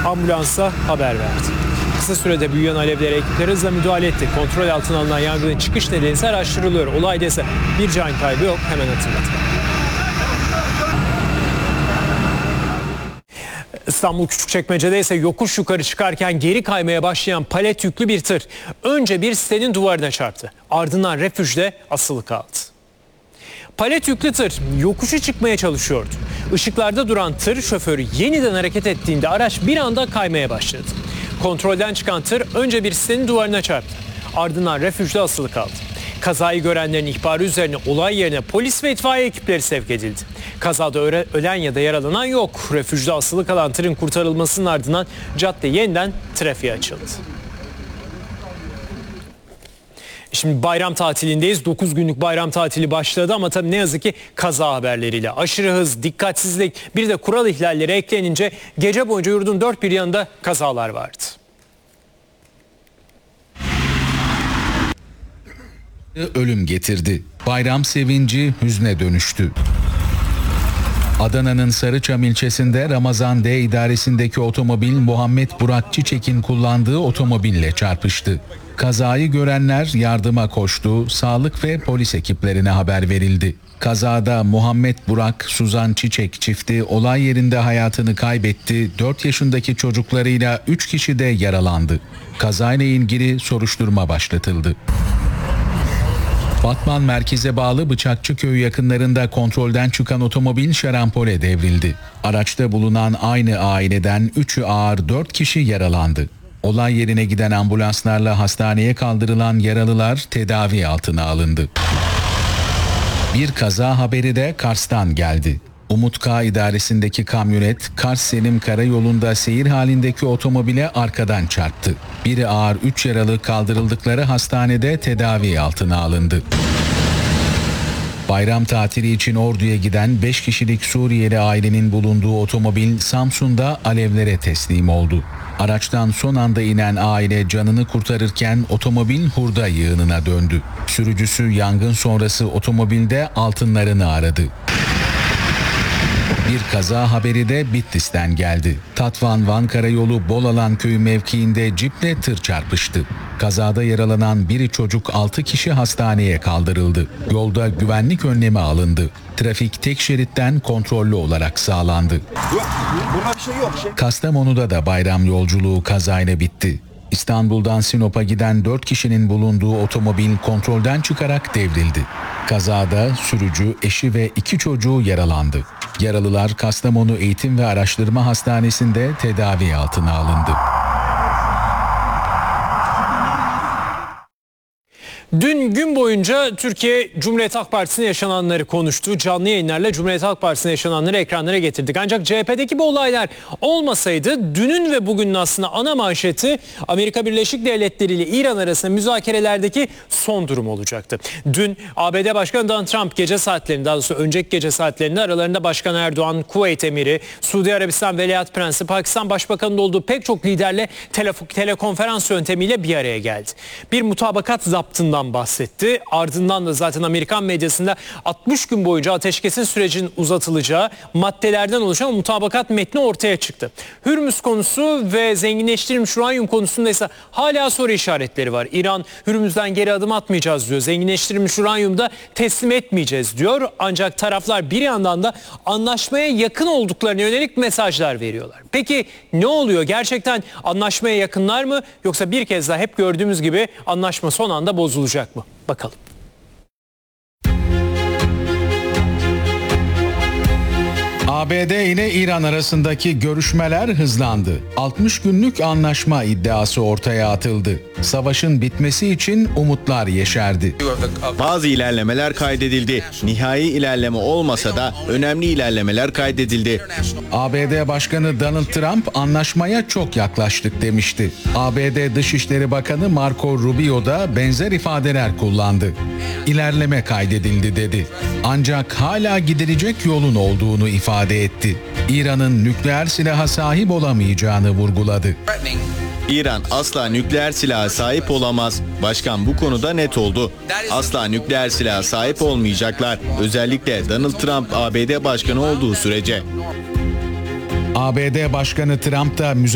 ambulansa haber verdi. Kısa sürede büyüyen alevlere ekipler hızla müdahale etti. Kontrol altına alınan yangının çıkış nedeni ise araştırılıyor. Olayda ise bir can kaybı yok, hemen hatırladı. İstanbul Küçükçekmece'de ise yokuş yukarı çıkarken geri kaymaya başlayan palet yüklü bir tır önce bir sitenin duvarına çarptı. Ardından refüjde asılı kaldı. Palet yüklü tır yokuşu çıkmaya çalışıyordu. Işıklarda duran tır şoförü yeniden hareket ettiğinde araç bir anda kaymaya başladı. Kontrolden çıkan tır önce bir sitenin duvarına çarptı. Ardından refüjde asılı kaldı. Kazayı görenlerin ihbarı üzerine olay yerine polis ve itfaiye ekipleri sevk edildi. Kazada ölen ya da yaralanan yok. Refüjde asılı kalan tırın kurtarılmasının ardından cadde yeniden trafiğe açıldı. Şimdi bayram tatilindeyiz. 9 günlük bayram tatili başladı ama tabii ne yazık ki kaza haberleriyle. Aşırı hız, dikkatsizlik, bir de kural ihlalleri eklenince gece boyunca yurdun dört bir yanında kazalar vardı. Ölüm getirdi. Bayram sevinci hüzne dönüştü. Adana'nın Sarıçam ilçesinde Ramazan D idaresindeki otomobil Muhammed Burak Çiçek'in kullandığı otomobille çarpıştı. Kazayı görenler yardıma koştu, sağlık ve polis ekiplerine haber verildi. Kazada Muhammed Burak Suzan Çiçek çifti olay yerinde hayatını kaybetti, 4 yaşındaki çocuklarıyla 3 kişi de yaralandı. Kazayla ilgili soruşturma başlatıldı. Batman merkeze bağlı Bıçakçıköy yakınlarında kontrolden çıkan otomobil şarampole devrildi. Araçta bulunan aynı aileden 3'ü ağır 4 kişi yaralandı. Olay yerine giden ambulanslarla hastaneye kaldırılan yaralılar tedavi altına alındı. Bir kaza haberi de Kars'tan geldi. Umut K idaresindeki kamyonet Kars Selim Karayolu'nda seyir halindeki otomobile arkadan çarptı. Biri ağır 3 yaralı kaldırıldıkları hastanede tedavi altına alındı. Bayram tatili için Ordu'ya giden 5 kişilik Suriyeli ailenin bulunduğu otomobil Samsun'da alevlere teslim oldu. Araçtan son anda inen aile canını kurtarırken otomobil hurda yığınına döndü. Sürücüsü yangın sonrası otomobilde altınlarını aradı. Bir kaza haberi de Bitlis'ten geldi. Tatvan-Van Karayolu Bolalan Köyü mevkiinde ciple tır çarpıştı. Kazada yaralanan biri çocuk 6 kişi hastaneye kaldırıldı. Yolda güvenlik önlemi alındı. Trafik tek şeritten kontrollü olarak sağlandı. Kastamonu'da da bayram yolculuğu kazayla bitti. İstanbul'dan Sinop'a giden 4 kişinin bulunduğu otomobil kontrolden çıkarak devrildi. Kazada sürücü, eşi ve 2 çocuğu yaralandı. Yaralılar Kastamonu Eğitim ve Araştırma Hastanesi'nde tedavi altına alındı. Dün gün boyunca Türkiye Cumhuriyet Halk Partisi'ne yaşananları konuştu. Canlı yayınlarla Cumhuriyet Halk Partisi'ne yaşananları ekranlara getirdik. Ancak CHP'deki bu olaylar olmasaydı dünün ve bugünün aslında ana manşeti Amerika Birleşik Devletleri ile İran arasında müzakerelerdeki son durum olacaktı. Dün ABD Başkanı Donald Trump gece saatlerinde, daha doğrusu önceki gece saatlerinde aralarında Başkan Erdoğan, Kuveyt Emiri, Suudi Arabistan Veliaht Prensi, Pakistan Başbakanı'nın olduğu pek çok liderle telekonferans yöntemiyle bir araya geldi. Bir mutabakat zaptından bahsetti. Ardından da zaten Amerikan medyasında 60 gün boyunca ateşkesin sürecinin uzatılacağı maddelerden oluşan mutabakat metni ortaya çıktı. Hürmüz konusu ve zenginleştirilmiş uranyum konusunda ise hala soru işaretleri var. İran Hürmüz'den geri adım atmayacağız diyor. Zenginleştirilmiş uranyumda teslim etmeyeceğiz diyor. Ancak taraflar bir yandan da anlaşmaya yakın olduklarına yönelik mesajlar veriyorlar. Peki ne oluyor? Gerçekten anlaşmaya yakınlar mı? Yoksa bir kez daha hep gördüğümüz gibi anlaşma son anda bozulacak mı? Bakalım. ABD ile İran arasındaki görüşmeler hızlandı. 60 günlük anlaşma iddiası ortaya atıldı. Savaşın bitmesi için umutlar yeşerdi. Bazı ilerlemeler kaydedildi. Nihai ilerleme olmasa da önemli ilerlemeler kaydedildi. ABD Başkanı Donald Trump anlaşmaya çok yaklaştık demişti. ABD Dışişleri Bakanı Marco Rubio da benzer ifadeler kullandı. İlerleme kaydedildi dedi. Ancak hala gidilecek yolun olduğunu ifade etti. İran'ın nükleer silaha sahip olamayacağını vurguladı. İran asla nükleer silaha sahip olamaz. Başkan bu konuda net oldu. Asla nükleer silaha sahip olmayacaklar. Özellikle Donald Trump ABD Başkanı olduğu sürece. ABD Başkanı Trump da